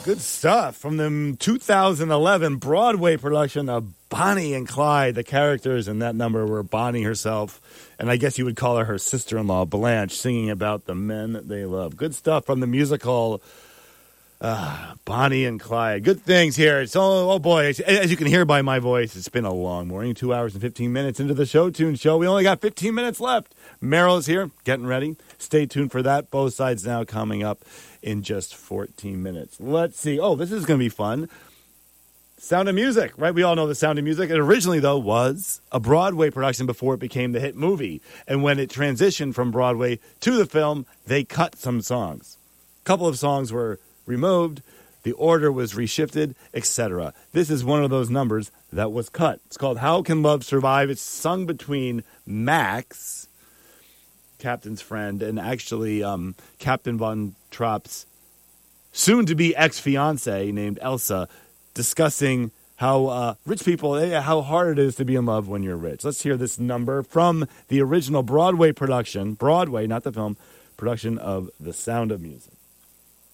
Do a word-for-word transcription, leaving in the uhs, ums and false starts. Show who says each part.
Speaker 1: Good stuff from the two thousand eleven Broadway production of Bonnie and Clyde. The characters in that number were Bonnie herself, and I guess you would call her her sister-in-law, Blanche, singing about the men they love. Good stuff from the musical uh, Bonnie and Clyde. Good things here. So, oh boy, as you can hear by my voice, it's been a long morning, two hours and fifteen minutes into the Show Tune Show. We only got fifteen minutes left. Meryl's here, getting ready. Stay tuned for that. Both Sides Now coming up in just fourteen minutes. Let's see. Oh, this is going to be fun. Sound of Music, right? We all know the Sound of Music. It originally, though, was a Broadway production before it became the hit movie. And when it transitioned from Broadway to the film, they cut some songs. A couple of songs were removed. The order was reshifted, et cetera. This is one of those numbers that was cut. It's called How Can Love Survive? It's sung between Max, Captain's friend, and actually um, Captain Von Trapp's soon-to-be ex-fiancée named Elsa, discussing how uh, rich people, how hard it is to be in love when you're rich. Let's hear this number from the original Broadway production, Broadway, not the film, production of The Sound of Music.